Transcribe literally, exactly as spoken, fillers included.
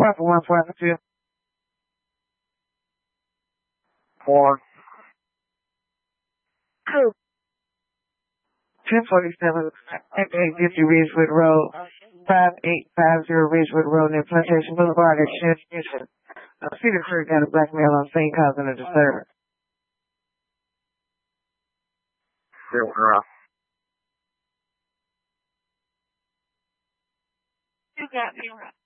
five one five two. Four. Two. ten forty-seven, eight fifty Ridgewood Road, five eight five zero Ridgewood Road, near Plantation Boulevard, Extension. Uh, Cedar Creek got a blackmail on scene causing a disturbance. Zero, zero. You got zero.